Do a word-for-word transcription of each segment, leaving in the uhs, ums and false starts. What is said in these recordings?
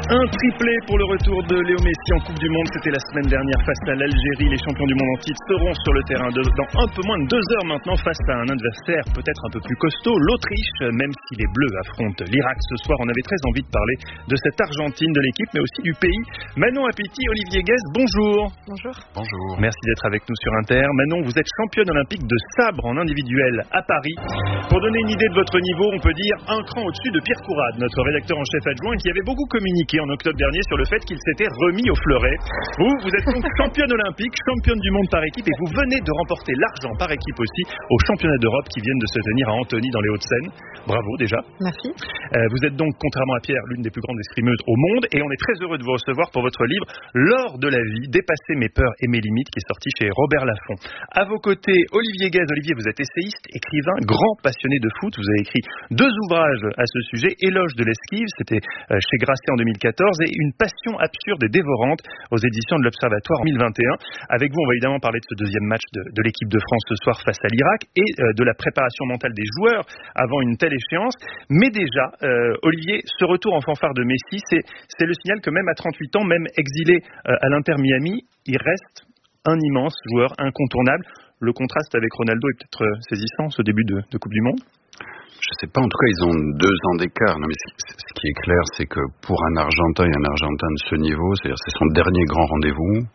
Un triplé pour le retour de Léo Messi en Coupe du Monde, c'était la semaine dernière face à l'Algérie. Les champions du monde en titre seront sur le terrain de, dans un peu moins de deux heures maintenant face à un adversaire peut-être un peu plus costaud, l'Autriche. Même si les Bleus affrontent l'Irak ce soir, on avait très envie de parler de cette Argentine, de l'équipe, mais aussi du pays. Manon Apiti, Olivier Guez, bonjour. Bonjour. Bonjour. Merci d'être avec nous sur Inter. Manon, vous êtes championne olympique de sabre en individuel à Paris. Pour donner une idée de votre niveau, on peut dire un cran au-dessus de Pierre Courade, notre rédacteur en chef adjoint, qui avait beaucoup communiqué en octobre dernier sur le fait qu'il s'était remis au fleuret. Vous, vous êtes donc championne olympique, championne du monde par équipe, et vous venez de remporter l'argent par équipe aussi aux championnats d'Europe qui viennent de se tenir à Antony dans les Hauts-de-Seine. Bravo déjà. Merci. Euh, vous êtes donc, contrairement à Pierre, l'une des plus grandes escrimeuses au monde, et on est très heureux de vous recevoir pour votre livre L'or de la vie, dépasser mes peurs et mes limites, qui est sorti chez Robert Laffont. À vos côtés, Olivier Guez. Olivier, vous êtes essayiste, écrivain, grand passionné de foot. Vous avez écrit deux ouvrages à ce sujet, Éloge de l'esquive, c'était euh, chez Grasset en deux mille quatorze, et Une passion absurde et dévorante aux éditions de l'Observatoire en deux mille vingt et un. Avec vous, on va évidemment parler de ce deuxième match de, de l'équipe de France ce soir face à l'Irak et euh, de la préparation mentale des joueurs avant une telle échéance. Mais déjà, euh, Olivier, ce retour en fanfare de Messi, c'est, c'est le signal que même à trente-huit ans, même exilé euh, à l'Inter Miami, il reste un immense joueur incontournable. Le contraste avec Ronaldo est peut-être saisissant, ce début de, de Coupe du Monde. Je sais pas, en tout cas, ils ont deux ans d'écart. Non, mais ce, ce qui est clair, c'est que pour un Argentin et un Argentin de ce niveau, c'est-à-dire c'est son dernier grand rendez-vous.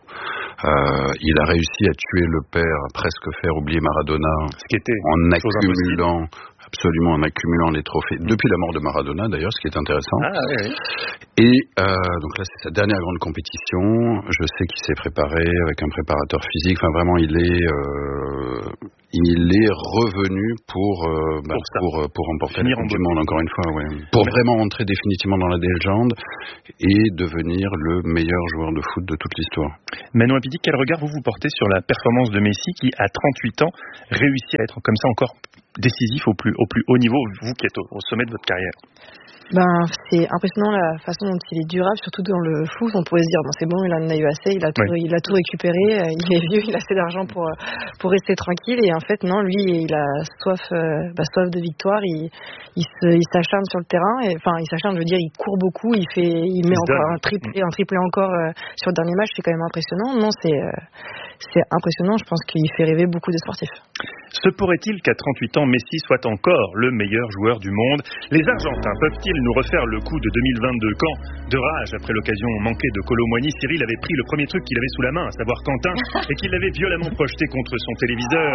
Euh, il a réussi à tuer le père, à presque faire oublier Maradona, ce qui était en accumulant, absolument en accumulant les trophées depuis la mort de Maradona d'ailleurs, ce qui est intéressant. Ah, oui, oui. Et euh, donc là, c'est sa dernière grande compétition. Je sais qu'il s'est préparé avec un préparateur physique. Enfin, vraiment, il est, euh, il est revenu pour euh, bah, pour, pour pour remporter la Coupe du Monde encore une fois, ouais. Pour ouais. vraiment entrer définitivement dans la légende et devenir le meilleur joueur de foot de toute l'histoire. Manon Apiti, quel regard vous vous portez sur la performance de Messi qui, à trente-huit ans, réussit à être comme ça encore décisif au plus, au plus haut niveau, vous qui êtes au, au sommet de votre carrière? Ben, c'est impressionnant la façon dont il est durable, surtout dans le foot. On pourrait se dire, bon, c'est bon, il en a eu assez, il a tout, oui. il a tout récupéré, il est vieux, il a assez d'argent pour, pour rester tranquille. Et en fait, non, lui, il a soif, euh, bah, soif de victoire, il, il, se, il s'acharne sur le terrain. Et, enfin, il s'acharne, je veux dire, il court beaucoup, il fait, il met il encore un triplé, un triplé encore euh, sur le dernier match, c'est quand même impressionnant. Non, c'est, euh, c'est impressionnant, je pense qu'il fait rêver beaucoup de sportifs. Se pourrait-il qu'à trente-huit ans, Messi soit encore le meilleur joueur du monde? Les Argentins peuvent-ils nous refaire le coup de deux mille vingt-deux quand, de rage après l'occasion manquée de Kolo Muani, Cyril avait pris le premier truc qu'il avait sous la main, à savoir Quentin, et qu'il l'avait violemment projeté contre son téléviseur?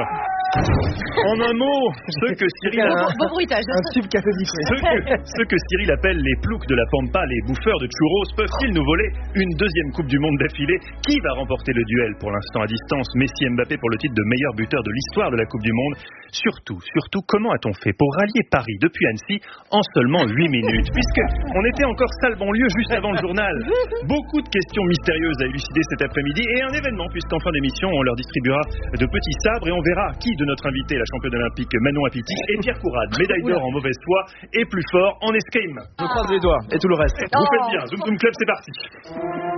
En un mot, ce que Cyril un, bon bruitage, un tube cathodique. Ce que, ce que Cyril appelle les ploucs de la Pampa, les bouffeurs de churros, peuvent-ils nous voler une deuxième Coupe du Monde d'affilée? Qui va remporter le duel pour l'instant à distance? Messi Mbappé pour le titre de meilleur buteur de l'histoire de la Coupe du Monde. Surtout, surtout, comment a-t-on fait pour rallier Paris depuis Annecy en seulement huit minutes? Puisque on était encore salle banlieue juste avant le journal. Beaucoup de questions mystérieuses à élucider cet après-midi et un événement, puisqu'en fin d'émission, on leur distribuera de petits sabres et on verra qui de notre invité, la championne olympique Manon Apiti, et Pierre Courade, médaille d'or en mauvaise foi, est plus fort en escrime. Je croise les doigts et tout le reste. Vous faites bien. Zoom Zoom Club, c'est parti.